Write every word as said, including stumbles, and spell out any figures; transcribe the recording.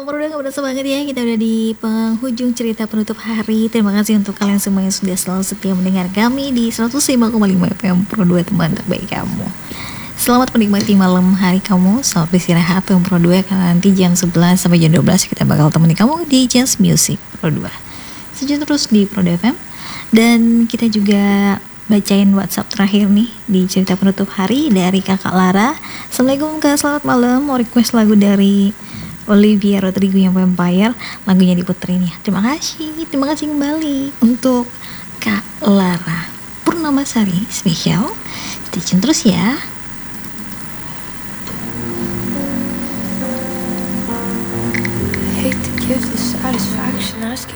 Berdua gak berasa banget ya, kita udah di penghujung cerita penutup hari. Terima kasih untuk kalian semua yang sudah selalu setia mendengar kami di seratus lima koma lima F M Pro dua, teman terbaik kamu. Selamat menikmati malam hari kamu, selamat beristirahat P M Pro dua, karena nanti jam sebelas sampai jam dua belas kita bakal temenin kamu di Jazz Music Pro dua. Sejuk terus di Pro dua F M. Dan kita juga bacain WhatsApp terakhir nih di cerita penutup hari dari Kakak Lara. Assalamualaikum Kak, selamat malam. Mau request lagu dari Olivia Rodrigo yang Vampire, lagunya diputerin ya. Terima kasih, terima kasih kembali untuk Kak Lara Purnamasari spesial. Stay tune terus ya. I hate to give the satisfaction asking